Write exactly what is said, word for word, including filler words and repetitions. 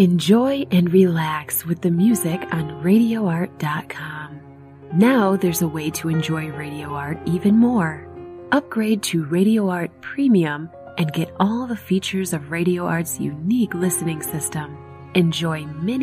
Enjoy and relax with the music on radio art dot com. Now there's a way to enjoy Radio Art even more. Upgrade to Radio Art Premium and get all the features of Radio Art's unique listening system. Enjoy many